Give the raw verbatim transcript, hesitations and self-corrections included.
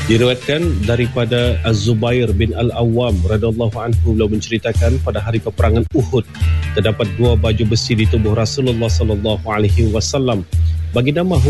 Diriwayatkan daripada Az-Zubair bin Al-Awwam radhiyallahu anhu beliau menceritakan pada hari peperangan Uhud terdapat dua baju besi di tubuh Rasulullah sallallahu alaihi wasallam. Baginda